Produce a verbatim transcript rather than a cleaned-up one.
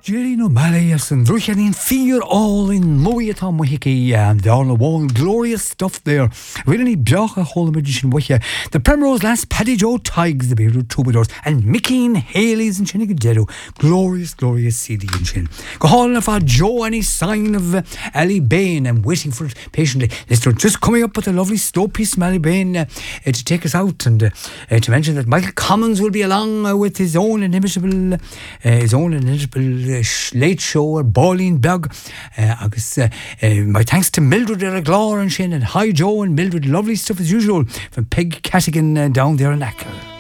Jerry O'Malley as an druchen in fear all in Moyata Mohiki and down the wall. Glorious stuff there. Really Bjacha Hall Magician Wicca. The Primrose Lass, Paddy Joe Tiggs, the Bearded Troubadours, and Mickey and Haley's and Chinnigadero. Glorious, glorious C D in Chin. Go hall for Joe, any sign of uh, Ali Bain. I'm waiting for it patiently. Listener, just coming up with a lovely slow piece from Ali Bain uh, uh, to take us out and uh, uh, to mention that Michael Commons will be along uh, with his own inimitable, uh, his own inimitable. Late show or Bowling Bug uh, agus, uh, uh, my thanks to Mildred Glor and Shin and Hi Joe and Mildred, lovely stuff as usual from Peg Catigan uh, down there in Ackle.